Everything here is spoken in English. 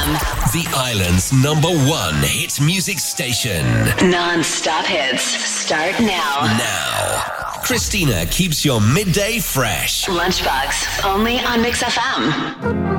The island's #1 hit music station. Non-stop hits start now. Now, Christina keeps your midday fresh. Lunchbox, only on Mix FM.